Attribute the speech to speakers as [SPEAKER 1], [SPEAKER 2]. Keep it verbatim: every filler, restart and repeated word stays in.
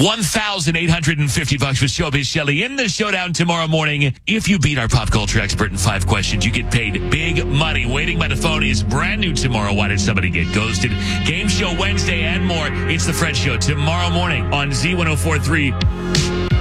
[SPEAKER 1] one thousand eight hundred fifty bucks with Showbiz Shelley in the showdown tomorrow morning. If you beat our pop culture expert in five questions, you get paid big money. Waiting by the phone is brand new tomorrow. Why did somebody get ghosted? Game show Wednesday and more. It's the Fred Show tomorrow morning on Z ten forty-three.